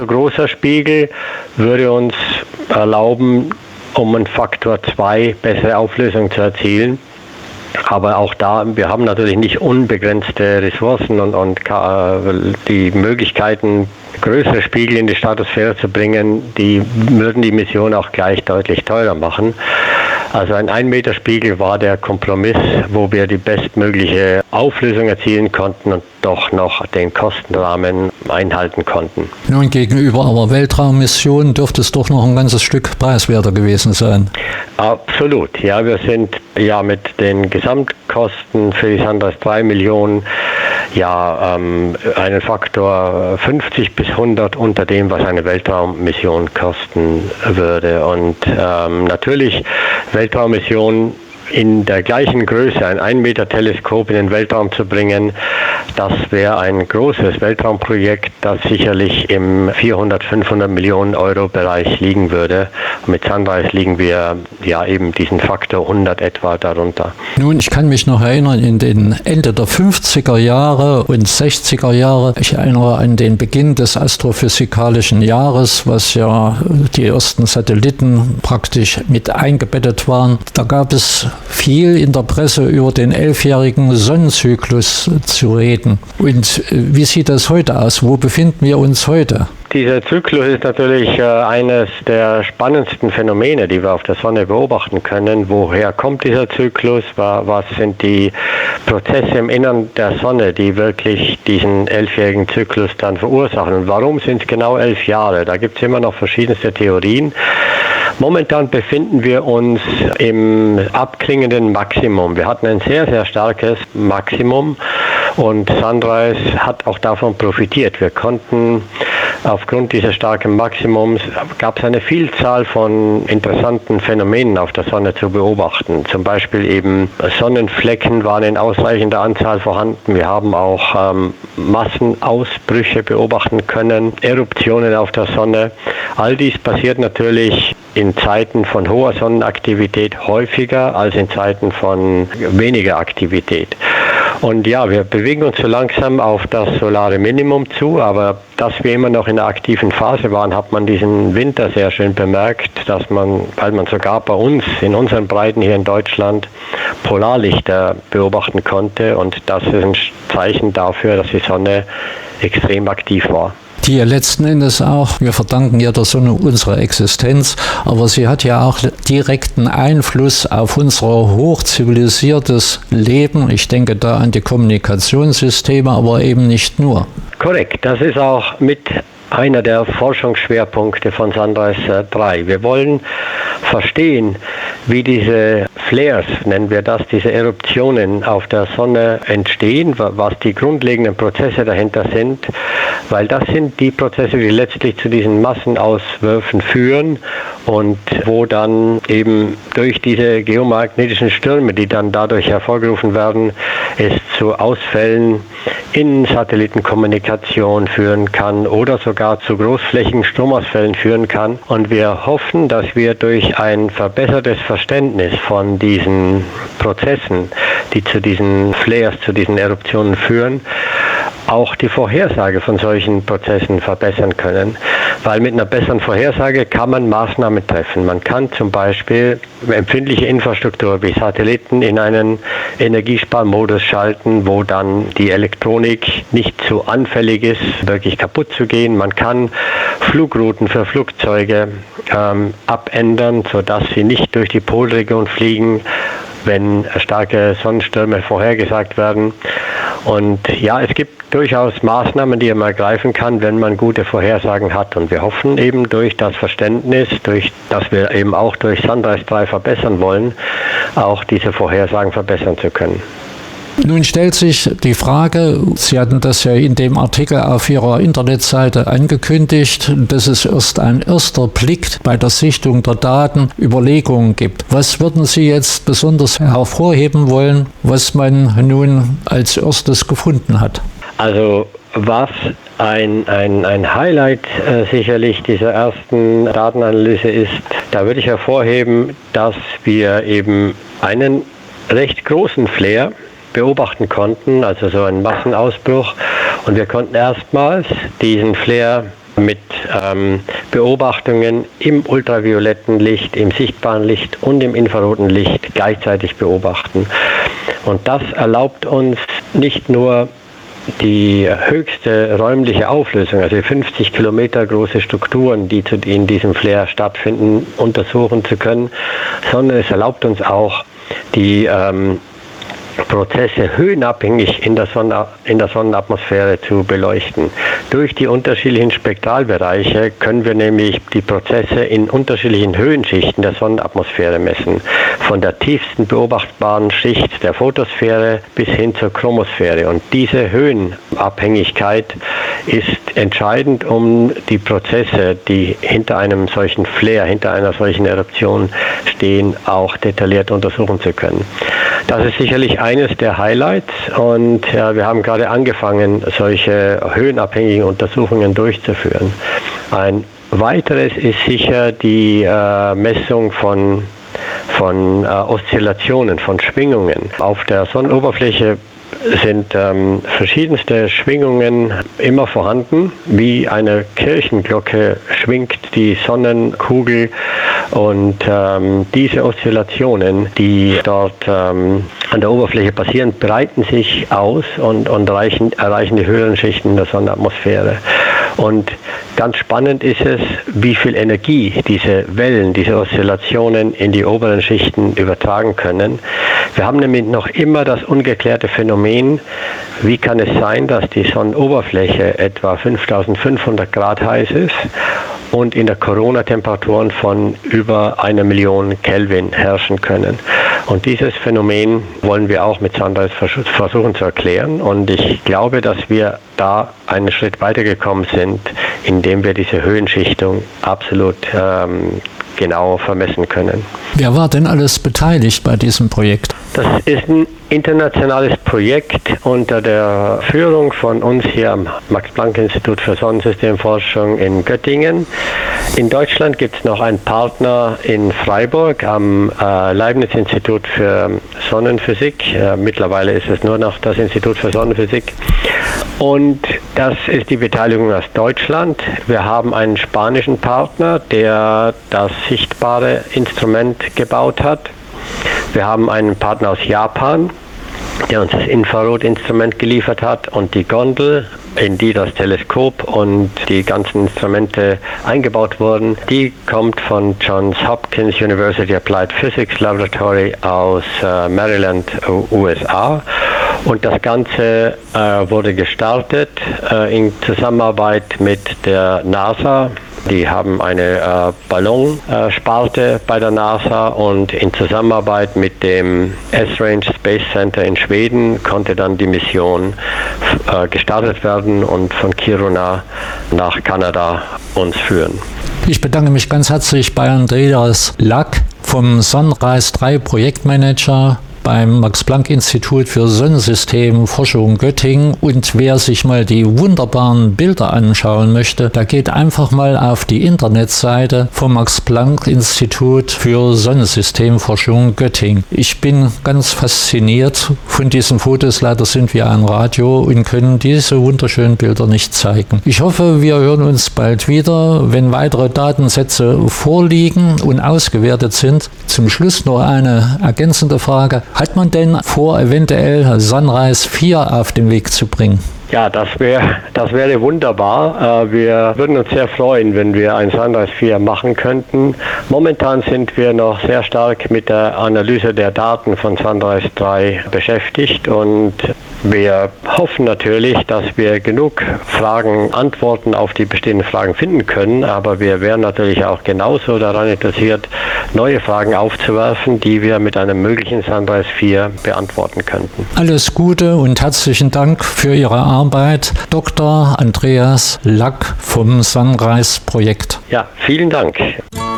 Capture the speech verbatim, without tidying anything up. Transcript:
Ein großer Spiegel würde uns erlauben, um einen Faktor zwei bessere Auflösung zu erzielen. Aber auch da, wir haben natürlich nicht unbegrenzte Ressourcen und, und die Möglichkeiten, größere Spiegel in die Stratosphäre zu bringen, die würden die Mission auch gleich deutlich teurer machen. Also ein ein Meter Spiegel war der Kompromiss, wo wir die bestmögliche Auflösung erzielen konnten und doch noch den Kostenrahmen einhalten konnten. Nun, gegenüber aber Weltraummissionen dürfte es doch noch ein ganzes Stück preiswerter gewesen sein. Absolut, ja, wir sind ja mit den Gesamtkosten für die Sunrise drei Millionen ja ähm, einen Faktor fünfzig bis hundert unter dem, was eine Weltraummission kosten würde. Und ähm, natürlich Weltraummissionen in der gleichen Größe, ein ein Meter Teleskop in den Weltraum zu bringen, das wäre ein großes Weltraumprojekt, das sicherlich im vierhundert, fünfhundert Millionen Euro Bereich liegen würde. Und mit Sunrise liegen wir ja eben diesen Faktor hundert etwa darunter. Nun, ich kann mich noch erinnern, in den Ende der fünfziger Jahre und sechziger Jahre, ich erinnere an den Beginn des astrophysikalischen Jahres, was ja die ersten Satelliten praktisch mit eingebettet waren. Da gab es viel in der Presse über den elfjährigen Sonnenzyklus zu reden. Und wie sieht das heute aus? Wo befinden wir uns heute? Dieser Zyklus ist natürlich äh, eines der spannendsten Phänomene, die wir auf der Sonne beobachten können. Woher kommt dieser Zyklus? Was sind die Prozesse im Innern der Sonne, die wirklich diesen elfjährigen Zyklus dann verursachen? Und warum sind es genau elf Jahre? Da gibt es immer noch verschiedenste Theorien. Momentan befinden wir uns im abklingenden Maximum. Wir hatten ein sehr, sehr starkes Maximum und Sunrise hat auch davon profitiert. Wir konnten aufgrund dieses starken Maximums, gab es eine Vielzahl von interessanten Phänomenen auf der Sonne zu beobachten. Zum Beispiel eben Sonnenflecken waren in ausreichender Anzahl vorhanden. Wir haben auch ähm, Massenausbrüche beobachten können, Eruptionen auf der Sonne. All dies passiert natürlich in Zeiten von hoher Sonnenaktivität häufiger als in Zeiten von weniger Aktivität. Und ja, wir bewegen uns so langsam auf das solare Minimum zu, aber dass wir immer noch in der aktiven Phase waren, hat man diesen Winter sehr schön bemerkt, dass man, weil man sogar bei uns in unseren Breiten hier in Deutschland Polarlichter beobachten konnte, und das ist ein Zeichen dafür, dass die Sonne extrem aktiv war. Die ja letzten Endes auch, wir verdanken ja der Sonne unsere Existenz, aber sie hat ja auch direkten Einfluss auf unser hochzivilisiertes Leben. Ich denke da an die Kommunikationssysteme, aber eben nicht nur. Korrekt, das ist auch mit einer der Forschungsschwerpunkte von Sunrise drei. Wir wollen verstehen, wie diese Flares, nennen wir das, diese Eruptionen auf der Sonne entstehen, was die grundlegenden Prozesse dahinter sind, weil das sind die Prozesse, die letztlich zu diesen Massenauswürfen führen und wo dann eben durch diese geomagnetischen Stürme, die dann dadurch hervorgerufen werden, es zu Ausfällen in Satellitenkommunikation führen kann oder sogar zu großflächigen Stromausfällen führen kann. Und wir hoffen, dass wir durch ein verbessertes Verständnis von diesen Prozessen, die zu diesen Flares, zu diesen Eruptionen führen, auch die Vorhersage von solchen Prozessen verbessern können. Weil mit einer besseren Vorhersage kann man Maßnahmen treffen. Man kann zum Beispiel empfindliche Infrastruktur wie Satelliten in einen Energiesparmodus schalten, wo dann die Elektronik nicht zu anfällig ist, wirklich kaputt zu gehen. Man kann Flugrouten für Flugzeuge ähm, abändern, sodass sie nicht durch die Polregion fliegen, wenn starke Sonnenstürme vorhergesagt werden. Und ja, es gibt durchaus Maßnahmen, die man ergreifen kann, wenn man gute Vorhersagen hat. Und wir hoffen eben durch das Verständnis, durch das wir eben auch durch Sunrise drei verbessern wollen, auch diese Vorhersagen verbessern zu können. Nun stellt sich die Frage, Sie hatten das ja in dem Artikel auf Ihrer Internetseite angekündigt, dass es erst ein erster Blick bei der Sichtung der Daten Überlegungen gibt. Was würden Sie jetzt besonders hervorheben wollen, was man nun als erstes gefunden hat? Also was ein, ein, ein Highlight äh, sicherlich dieser ersten Datenanalyse ist, da würde ich hervorheben, dass wir eben einen recht großen Flare beobachten konnten, also so einen Massenausbruch. Und wir konnten erstmals diesen Flare mit ähm, Beobachtungen im ultravioletten Licht, im sichtbaren Licht und im infraroten Licht gleichzeitig beobachten. Und das erlaubt uns nicht nur die höchste räumliche Auflösung, also fünfzig Kilometer große Strukturen, die in diesem Flare stattfinden, untersuchen zu können, sondern es erlaubt uns auch, die ähm, Prozesse höhenabhängig in der, Sonne, in der Sonnenatmosphäre zu beleuchten. Durch die unterschiedlichen Spektralbereiche können wir nämlich die Prozesse in unterschiedlichen Höhenschichten der Sonnenatmosphäre messen. Von der tiefsten beobachtbaren Schicht der Photosphäre bis hin zur Chromosphäre. Und diese Höhenabhängigkeit ist entscheidend, um die Prozesse, die hinter einem solchen Flare, hinter einer solchen Eruption stehen, auch detailliert untersuchen zu können. Das ist sicherlich eines der Highlights und ja, wir haben gerade angefangen, solche höhenabhängigen Untersuchungen durchzuführen. Ein weiteres ist sicher die äh, Messung von, von äh, Oszillationen, von Schwingungen. Auf der Sonnenoberfläche sind ähm, verschiedenste Schwingungen immer vorhanden. Wie eine Kirchenglocke schwingt die Sonnenkugel und ähm, diese Oszillationen, die dort ähm, an der Oberfläche passieren, breiten sich aus und, und reichen, erreichen die höheren Schichten der Sonnenatmosphäre. Und ganz spannend ist es, wie viel Energie diese Wellen, diese Oszillationen in die oberen Schichten übertragen können. Wir haben nämlich noch immer das ungeklärte Phänomen, wie kann es sein, dass die Sonnenoberfläche etwa fünftausendfünfhundert Grad heiß ist und in der Corona Temperaturen von über einer Million Kelvin herrschen können. Und dieses Phänomen wollen wir auch mit Sunrise versuchen zu erklären. Und ich glaube, dass wir da einen Schritt weitergekommen sind, indem wir diese Höhenschichtung absolut ähm, genau vermessen können. Wer war denn alles beteiligt bei diesem Projekt? Das ist ein internationales Projekt unter der Führung von uns hier am Max-Planck-Institut für Sonnensystemforschung in Göttingen. In Deutschland gibt es noch einen Partner in Freiburg am äh, Leibniz-Institut für Sonnenphysik. Äh, mittlerweile ist es nur noch das Institut für Sonnenphysik. Und das ist die Beteiligung aus Deutschland. Wir haben einen spanischen Partner, der das sichtbare Instrument gebaut hat. Wir haben einen Partner aus Japan, der uns das Infrarotinstrument geliefert hat und die Gondel, in die das Teleskop und die ganzen Instrumente eingebaut wurden. Die kommt von Johns Hopkins University Applied Physics Laboratory aus äh, Maryland, U S A. Und das Ganze äh, wurde gestartet äh, in Zusammenarbeit mit der NASA. Die haben eine äh, Ballonsparte äh, bei der NASA und in Zusammenarbeit mit dem Esrange Space Center in Schweden konnte dann die Mission äh, gestartet werden und von Kiruna nach Kanada uns führen. Ich bedanke mich ganz herzlich bei Andreas Lack vom Sunrise drei Projektmanager beim Max-Planck-Institut für Sonnensystemforschung Göttingen. Und wer sich mal die wunderbaren Bilder anschauen möchte, da geht einfach mal auf die Internetseite vom Max-Planck-Institut für Sonnensystemforschung Göttingen. Ich bin ganz fasziniert von diesen Fotos. Leider sind wir ein Radio und können diese wunderschönen Bilder nicht zeigen. Ich hoffe, wir hören uns bald wieder, wenn weitere Datensätze vorliegen und ausgewertet sind. Zum Schluss noch eine ergänzende Frage. Hat man denn vor, eventuell Sunrise vier auf den Weg zu bringen? Ja, das wäre das wäre wunderbar. Wir würden uns sehr freuen, wenn wir ein Sunrise vier machen könnten. Momentan sind wir noch sehr stark mit der Analyse der Daten von Sunrise drei beschäftigt und wir hoffen natürlich, dass wir genug Fragen, Antworten auf die bestehenden Fragen finden können, aber wir wären natürlich auch genauso daran interessiert, neue Fragen aufzuwerfen, die wir mit einem möglichen Sunrise vier beantworten könnten. Alles Gute und herzlichen Dank für Ihre Arbeit, Doktor Andreas Lack vom Sunrise Projekt. Ja, vielen Dank.